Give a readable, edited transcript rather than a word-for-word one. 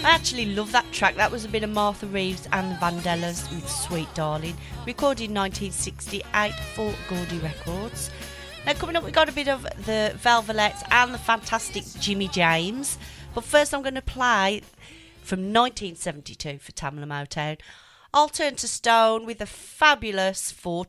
I actually love that track. That was a bit of Martha Reeves and the Vandellas with Sweet Darling, recorded in 1968 for Gordy Records. Now coming up, we got a bit of the Velvelettes and the fantastic Jimmy James. But first I'm going to play from 1972 for Tamla Motown. I'll Turn to Stone with the fabulous 4